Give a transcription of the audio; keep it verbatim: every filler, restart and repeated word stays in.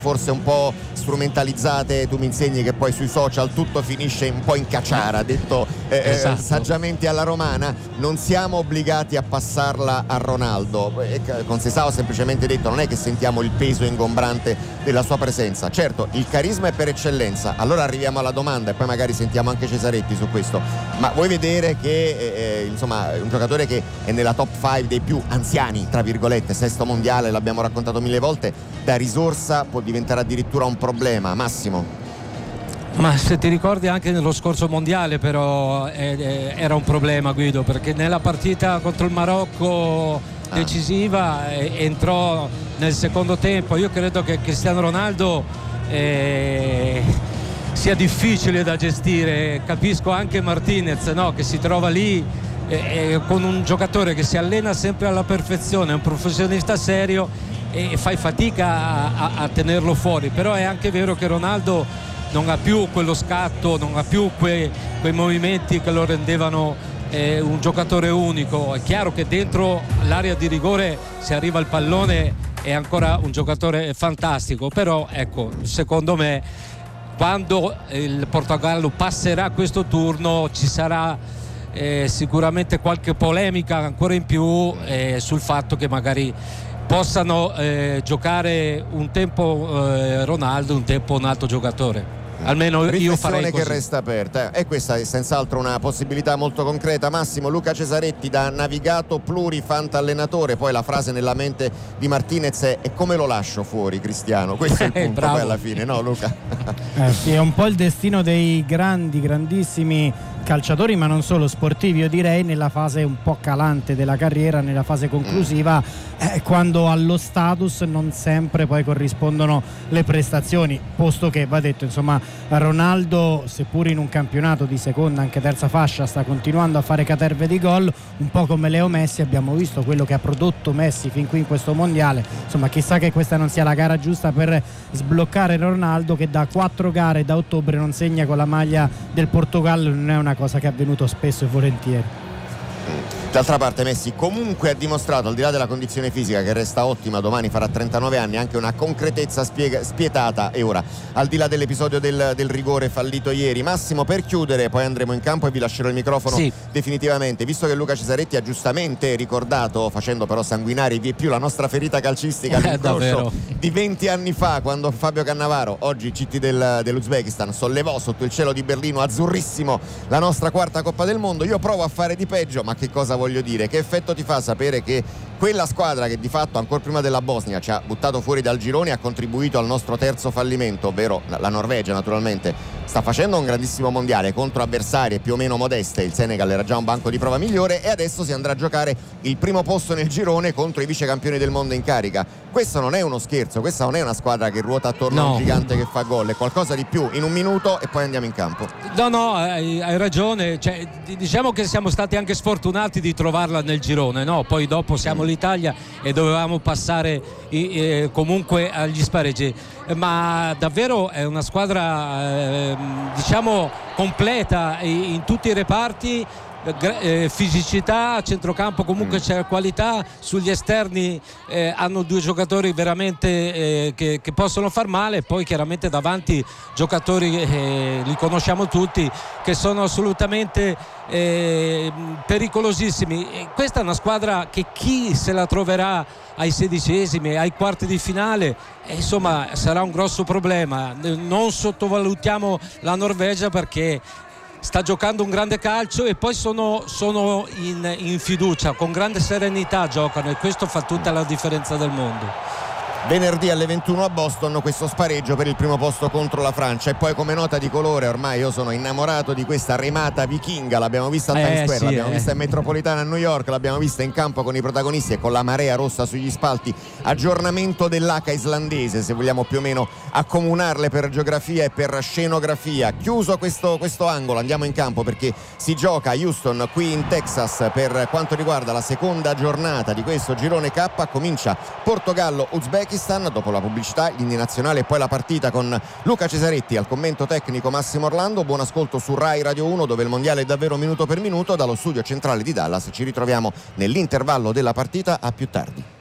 forse un po' strumentalizzate. Tu mi insegni che poi sui social tutto finisce un po' in cacciara, detto eh, esatto. eh, saggiamente alla romana. Non siamo obbligati a passarla a Ronaldo. E con Sesao ho semplicemente detto non è che sentiamo il peso ingombrante della sua presenza. Certo, il carisma è per eccellenza. Allora arriviamo alla domanda e poi magari sentiamo anche Cesaretti su questo. Ma vuoi vedere che eh, insomma un giocatore che è nella top cinque dei più anziani, tra virgolette, sesto mondiale, l'abbiamo raccontato mille volte, da risorsa può diventare addirittura un problema? Massimo? Ma se ti ricordi anche nello scorso mondiale però eh, eh, era un problema, Guido, perché nella partita contro il Marocco ah. decisiva eh, entrò nel secondo tempo. Io credo che Cristiano Ronaldo eh, sia difficile da gestire. Capisco anche Martinez, no, che si trova lì eh, eh, con un giocatore che si allena sempre alla perfezione, un professionista serio, e fai fatica a, a, a tenerlo fuori. Però è anche vero che Ronaldo non ha più quello scatto, non ha più que, quei movimenti che lo rendevano eh, un giocatore unico. È chiaro che dentro l'area di rigore, se arriva il pallone, è ancora un giocatore fantastico, però ecco, secondo me quando il Portogallo passerà questo turno ci sarà eh, sicuramente qualche polemica ancora in più eh, sul fatto che magari possano eh, giocare un tempo eh, Ronaldo, un tempo un altro giocatore. Almeno io farei così. Che resta aperta, e questa è senz'altro una possibilità molto concreta. Massimo, Luca Cesaretti da navigato plurifantallenatore, poi la frase nella mente di Martinez è: e come lo lascio fuori Cristiano? Questo è il punto poi alla fine, no Luca? Eh sì, è un po' il destino dei grandi, grandissimi calciatori, ma non solo, sportivi, io direi, nella fase un po' calante della carriera, nella fase conclusiva, mm. eh, quando allo status non sempre poi corrispondono le prestazioni, posto che va detto, insomma, Ronaldo, seppur in un campionato di seconda, anche terza fascia, sta continuando a fare caterve di gol, un po' come Leo Messi. Abbiamo visto quello che ha prodotto Messi fin qui in questo mondiale. Insomma, chissà che questa non sia la gara giusta per sbloccare Ronaldo, che da quattro gare da ottobre non segna con la maglia del Portogallo. Non è una cosa che è avvenuto spesso e volentieri. D'altra parte Messi comunque ha dimostrato, al di là della condizione fisica che resta ottima, domani farà trentanove anni, anche una concretezza spiega, spietata. E ora, al di là dell'episodio del, del rigore fallito ieri, Massimo, per chiudere, poi andremo in campo e vi lascerò il microfono sì. definitivamente, visto che Luca Cesaretti ha giustamente ricordato, facendo però sanguinare vie più la nostra ferita calcistica, eh, l'incrocio di venti anni fa, quando Fabio Cannavaro, oggi C T del, dell'Uzbekistan, sollevò sotto il cielo di Berlino azzurrissimo la nostra quarta Coppa del Mondo. Io provo a fare di peggio, ma che cosa voglio dire? Che effetto ti fa sapere che quella squadra che di fatto ancora prima della Bosnia ci ha buttato fuori dal girone ha contribuito al nostro terzo fallimento, ovvero la Norvegia, naturalmente sta facendo un grandissimo mondiale contro avversarie più o meno modeste. Il Senegal era già un banco di prova migliore e adesso si andrà a giocare il primo posto nel girone contro i vice campioni del mondo in carica. Questo non è uno scherzo, questa non è una squadra che ruota attorno no. a un gigante che fa gol, è qualcosa di più. In un minuto e poi andiamo in campo. No, no, hai, hai ragione, cioè, diciamo che siamo stati anche sfortunati di trovarla nel girone, no? Poi dopo siamo mm. l'Italia e dovevamo passare eh, comunque agli spareggi, ma davvero è una squadra eh, diciamo completa in, in tutti i reparti. Eh, fisicità, a centrocampo comunque mm. c'è qualità, sugli esterni eh, hanno due giocatori veramente eh, che, che possono far male, e poi chiaramente davanti giocatori eh, li conosciamo tutti, che sono assolutamente eh, pericolosissimi. E questa è una squadra che chi se la troverà ai sedicesimi, ai quarti di finale, eh, insomma sarà un grosso problema. Non sottovalutiamo la Norvegia, perché sta giocando un grande calcio e poi sono, sono in, in fiducia, con grande serenità giocano, e questo fa tutta la differenza del mondo. Venerdì alle ventuno a Boston questo spareggio per il primo posto contro la Francia. E poi, come nota di colore, ormai io sono innamorato di questa remata vichinga. L'abbiamo vista a Times eh, Square, sì, l'abbiamo eh. vista in metropolitana a New York, l'abbiamo vista in campo con i protagonisti e con la marea rossa sugli spalti. Aggiornamento dell'H islandese, se vogliamo più o meno accomunarle per geografia e per scenografia. Chiuso questo, questo angolo, andiamo in campo, perché si gioca a Houston, qui in Texas, per quanto riguarda la seconda giornata di questo girone K. Comincia Portogallo-Uzbekistan. Dopo la pubblicità, gli inni nazionali e poi la partita con Luca Cesaretti, al commento tecnico Massimo Orlando. Buon ascolto su Rai Radio uno, dove il mondiale è davvero minuto per minuto. Dallo studio centrale di Dallas ci ritroviamo nell'intervallo della partita. A più tardi.